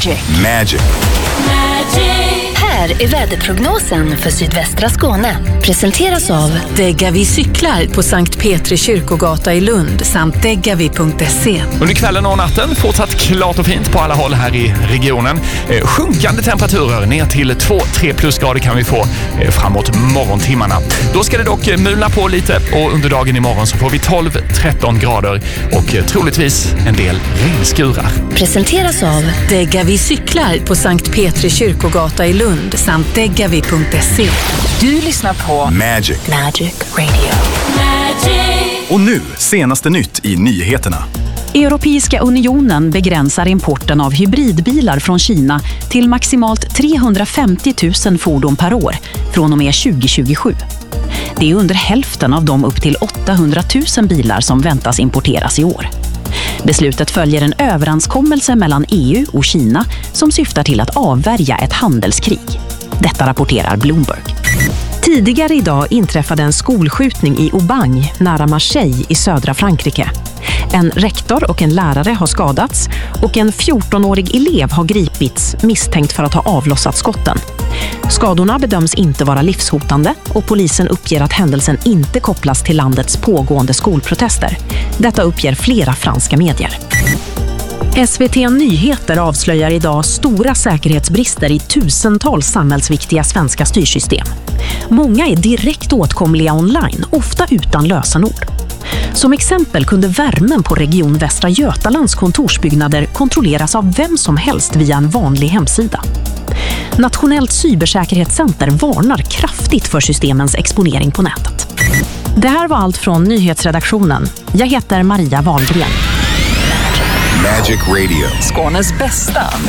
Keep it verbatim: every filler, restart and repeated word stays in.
Magic. Magic. Här är väderprognosen för sydvästra Skåne. Presenteras av Degavi cyklar på Sankt Petri kyrkogata i Lund samt degavi punkt se. Under kvällen och natten fortsatt klart och fint på alla håll här i regionen. Eh, sjunkande temperaturer ner till två till tre plusgrader kan vi få eh, framåt morgontimmarna. Då ska det dock eh, mulna på lite och under dagen imorgon så får vi tolv till tretton grader och eh, troligtvis en del regnskurar. Presenteras av Degavi cyklar på Sankt Petri kyrkogata i Lund samt degavi punkt se. Du lyssnar på Magic. Magic Radio. Magic. Och nu, senaste nytt i nyheterna. Europeiska unionen begränsar importen av hybridbilar från Kina till maximalt trehundrafemtio tusen fordon per år från och med tjugo tjugosju. Det är under hälften av de upp till åttahundratusen bilar som väntas importeras i år. Beslutet följer en överenskommelse mellan E U och Kina som syftar till att avvärja ett handelskrig. Detta rapporterar Bloomberg. Tidigare idag inträffade en skolskjutning i Aubagne, nära Marseille i södra Frankrike. En rektor och en lärare har skadats och en fjortonårig elev har gripits misstänkt för att ha avlossat skotten. Skadorna bedöms inte vara livshotande och polisen uppger att händelsen inte kopplas till landets pågående skolprotester. Detta uppger flera franska medier. S V T Nyheter avslöjar idag stora säkerhetsbrister i tusentals samhällsviktiga svenska styrsystem. Många är direkt åtkomliga online, ofta utan lösenord. Som exempel kunde värmen på Region Västra Götalands kontorsbyggnader kontrolleras av vem som helst via en vanlig hemsida. Nationellt cybersäkerhetscenter varnar kraftigt för systemens exponering på nätet. Det här var allt från nyhetsredaktionen. Jag heter Maria Wahlgren. Magic Radio. Skånes bästa